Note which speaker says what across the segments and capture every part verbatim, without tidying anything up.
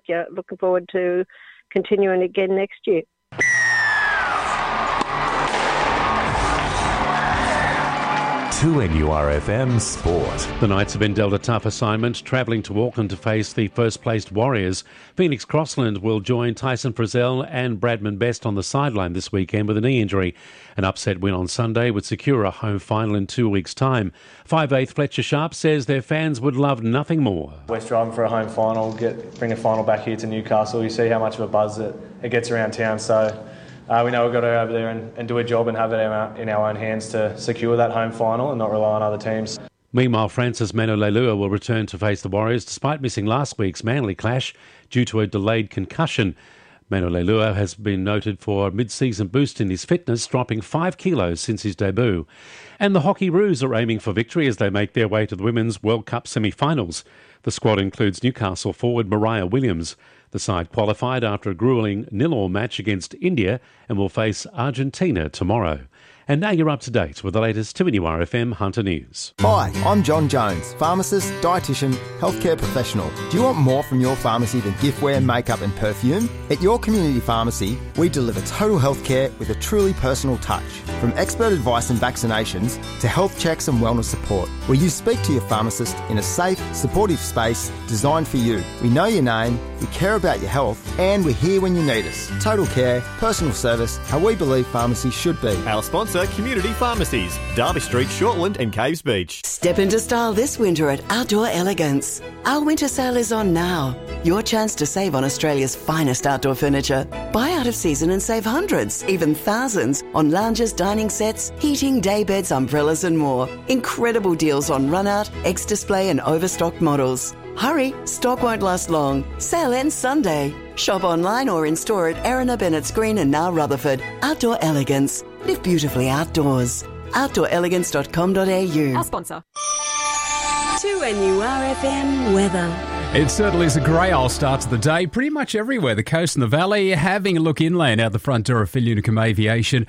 Speaker 1: yeah, looking forward to continuing again next year.
Speaker 2: two N U R F M Sport.
Speaker 3: The Knights have been dealt a tough assignment, travelling to Auckland to face the first-placed Warriors. Phoenix Crossland will join Tyson Frizzell and Bradman Best on the sideline this weekend with a knee injury. An upset win on Sunday would secure a home final in two weeks' time. five eighth Fletcher Sharp says their fans would love nothing more.
Speaker 4: We're striving for a home final, get bring a final back here to Newcastle. You see how much of a buzz it, it gets around town, so... Uh, we know we've got to go over there and, and do a job and have it in our, in our own hands to secure that home final and not rely on other teams.
Speaker 3: Meanwhile, Francis Manu Leilua will return to face the Warriors despite missing last week's Manly clash due to a delayed concussion. Manu Leilua has been noted for a mid-season boost in his fitness, dropping five kilos since his debut. And the Hockey Roos are aiming for victory as they make their way to the Women's World Cup semi-finals. The squad includes Newcastle forward Mariah Williams. The side qualified after a gruelling nil-all match against India and will face Argentina tomorrow. And now you're up to date with the latest two N U R F M Hunter News.
Speaker 5: Hi, I'm John Jones, pharmacist, dietitian, healthcare professional. Do you want more from your pharmacy than giftware, makeup and perfume? At your community pharmacy, we deliver total healthcare with a truly personal touch. From expert advice and vaccinations to health checks and wellness support, where you speak to your pharmacist in a safe, supportive space designed for you. We know your name, we care about your health, and we're here when you need us. Total care, personal service, how we believe pharmacy should be.
Speaker 6: Our sponsor, Community Pharmacies, Derby Street, Shortland and Caves Beach.
Speaker 7: Step into style this winter at Outdoor Elegance. Our winter sale is on now. Your chance to save on Australia's finest outdoor furniture. Buy out of season and save hundreds, even thousands, on lounges, dining sets, heating, day beds, umbrellas and more. Incredible deals on run-out, ex-display and overstocked models. Hurry, stock won't last long. Sale ends Sunday. Shop online or in store at Erina Bennett's Green and now Rutherford. Outdoor Elegance. Live beautifully outdoors. outdoor elegance dot com dot a u.
Speaker 8: Our sponsor.
Speaker 9: two N U R F M weather.
Speaker 10: It certainly is a grey old start to the day, pretty much everywhere. The coast and the valley, having a look inland out the front door of Phil Unicum Aviation.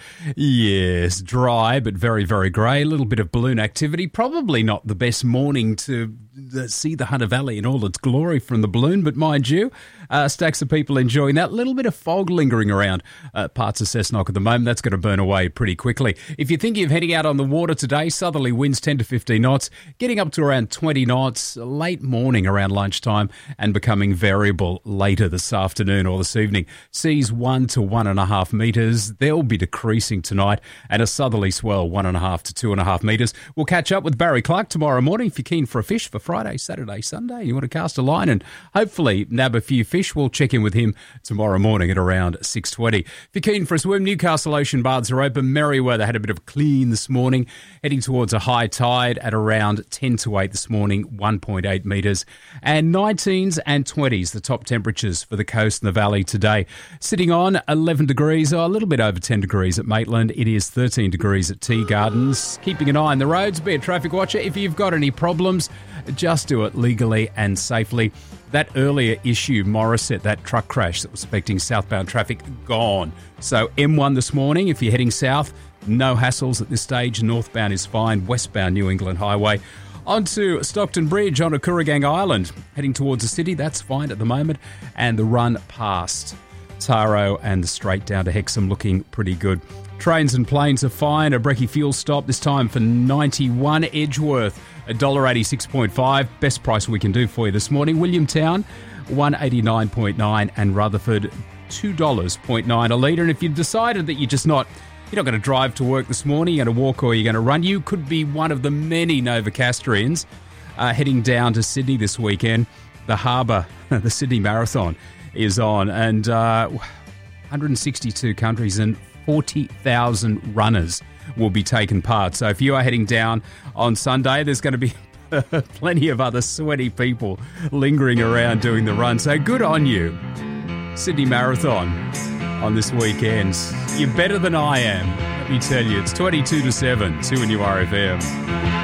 Speaker 10: Yes, dry, but very, very grey. A little bit of balloon activity. Probably not the best morning to see the Hunter Valley in all its glory from the balloon, but mind you, uh, stacks of people enjoying that. Little bit of fog lingering around uh, parts of Cessnock at the moment. That's going to burn away pretty quickly. If you're thinking of heading out on the water today, southerly winds ten to fifteen knots, getting up to around twenty knots, late morning around lunchtime, and becoming variable later this afternoon or this evening. Seas one to one and a half metres. They'll be decreasing tonight, and a southerly swell one and a half to two and a half metres. We'll catch up with Barry Clark tomorrow morning if you're keen for a fish for Friday, Saturday, Sunday. You want to cast a line and hopefully nab a few fish. We'll check in with him tomorrow morning at around six twenty. If you're keen for a swim, Newcastle Ocean Baths are open. Merriweather had a bit of a clean this morning, heading towards a high tide at around ten to eight this morning, one point eight metres. And nineteens and twenties, the top temperatures for the coast and the valley today. Sitting on eleven degrees, or a little bit over ten degrees at Maitland. It is thirteen degrees at Tea Gardens. Keeping an eye on the roads, be a traffic watcher. If you've got any problems, just do it legally and safely. That earlier issue, Morisset, that truck crash that was affecting southbound traffic, gone. So M one this morning, if you're heading south, no hassles at this stage. Northbound is fine. Westbound New England Highway. On to Stockton Bridge on Okuragang Island. Heading towards the city, that's fine at the moment. And the run past Taro and the straight down to Hexham looking pretty good. Trains and planes are fine. A brekkie fuel stop, this time for ninety-one. Edgeworth, one dollar eighty-six point five. Best price we can do for you this morning. Williamtown, one eighty-nine point nine. And Rutherford, two dollars point nine a litre. And if you've decided that you're just not... You're not going to drive to work this morning, you're going to walk or you're going to run, you could be one of the many Novocastrians uh, heading down to Sydney this weekend. The Harbour, the Sydney Marathon is on, and uh, one hundred sixty-two countries and forty thousand runners will be taking part. So if you are heading down on Sunday, there's going to be plenty of other sweaty people lingering around doing the run. So good on you. Sydney Marathon on this weekend. You're better than I am. Let me tell you, it's twenty-two to seven, two N U R F M.